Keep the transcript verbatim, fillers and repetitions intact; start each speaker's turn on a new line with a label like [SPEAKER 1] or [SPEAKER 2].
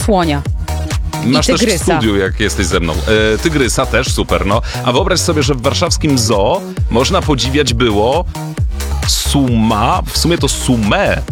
[SPEAKER 1] słonia.
[SPEAKER 2] Masz też w
[SPEAKER 1] tygrysa.
[SPEAKER 2] studiu, jak jesteś ze mną. E, tygrysa też, super, no. A wyobraź sobie, że w warszawskim zoo można podziwiać było suma, w sumie to sumę